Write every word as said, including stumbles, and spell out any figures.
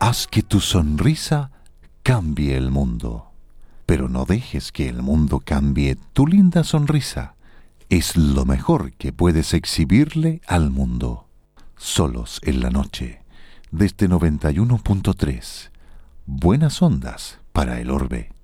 Haz que tu sonrisa cambie el mundo, pero no dejes que el mundo cambie tu linda sonrisa. Es lo mejor que puedes exhibirle al mundo. Solos en la noche, desde noventa y uno punto tres. Buenas ondas para el orbe.